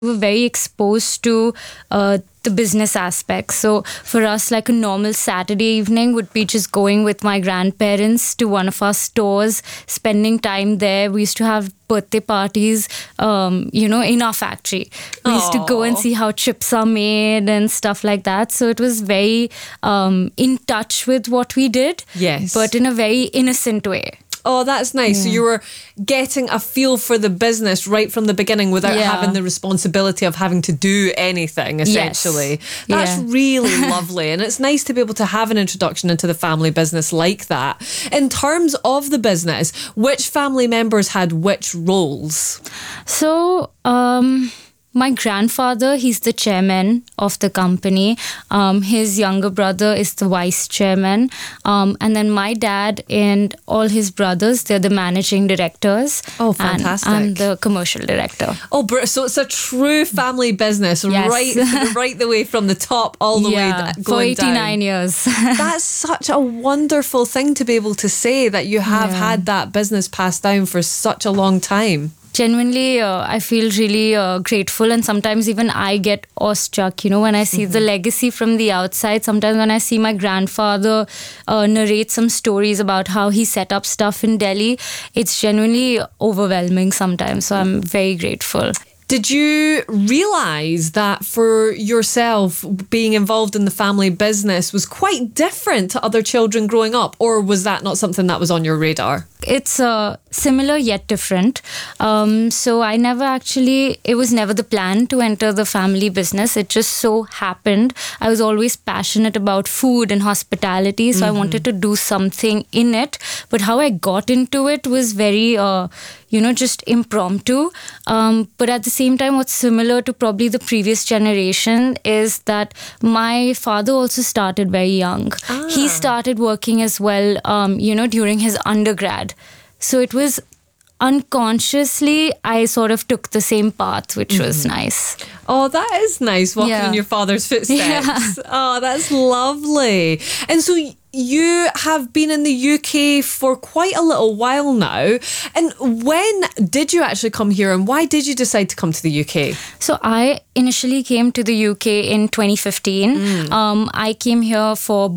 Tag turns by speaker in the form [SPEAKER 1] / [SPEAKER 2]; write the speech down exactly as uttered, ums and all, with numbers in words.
[SPEAKER 1] were very exposed to uh, the business aspect. So for us, like a normal Saturday evening would be just going with my grandparents to one of our stores, spending time there. We used to have birthday parties, um, you know, in our factory. We used to go and see how chips are made and stuff like that. So it was very um, in touch with what we did,
[SPEAKER 2] yes,
[SPEAKER 1] but in a very innocent way.
[SPEAKER 2] Oh, that's nice.
[SPEAKER 1] Yeah.
[SPEAKER 2] So you were getting a feel for the business right from the beginning without
[SPEAKER 1] yeah.
[SPEAKER 2] having the responsibility of having to do anything, essentially.
[SPEAKER 1] Yes.
[SPEAKER 2] That's
[SPEAKER 1] yeah.
[SPEAKER 2] really lovely. And it's nice to be able to have an introduction into the family business like that. In terms of the business, which family members had which roles?
[SPEAKER 1] So, um... my grandfather, he's the chairman of the company. Um, his younger brother is the vice chairman. Um, and then my dad and all his brothers, they're the managing directors.
[SPEAKER 2] Oh, fantastic.
[SPEAKER 1] And I'm the commercial director.
[SPEAKER 2] Oh, so it's a true family business,
[SPEAKER 1] yes.
[SPEAKER 2] right right the way from the top all the
[SPEAKER 1] yeah,
[SPEAKER 2] way going
[SPEAKER 1] for eighty-nine
[SPEAKER 2] down.
[SPEAKER 1] years.
[SPEAKER 2] That's such a wonderful thing to be able to say, that you have
[SPEAKER 1] yeah.
[SPEAKER 2] had that business passed down for such a long time.
[SPEAKER 1] Genuinely, uh, I feel really uh, grateful, and sometimes even I get awestruck, you know, when I see mm-hmm. the legacy from the outside. Sometimes when I see my grandfather uh, narrate some stories about how he set up stuff in Delhi, it's genuinely overwhelming sometimes. So I'm very grateful.
[SPEAKER 2] Did you realise that for yourself, being involved in the family business was quite different to other children growing up, or was that not something that was on your radar?
[SPEAKER 1] It's uh, similar yet different. Um, so I never actually, it was never the plan to enter the family business. It just so happened. I was always passionate about food and hospitality, so mm-hmm. I wanted to do something in it. But how I got into it was very, uh, you know, just impromptu. Um, but at the same time, what's similar to probably the previous generation is that my father also started very young.
[SPEAKER 2] Ah.
[SPEAKER 1] He started working as well, um, you know, during his undergrad. So it was unconsciously, I sort of took the same path, which mm-hmm. was nice.
[SPEAKER 2] Oh, that is nice, walking
[SPEAKER 1] yeah.
[SPEAKER 2] in your father's footsteps. Yeah. Oh, that's lovely. And so you have been in the U K for quite a little while now. And when did you actually come here, and why did you decide to come to the U K?
[SPEAKER 1] So I initially came to the U K in twenty fifteen. Mm. Um, I came here for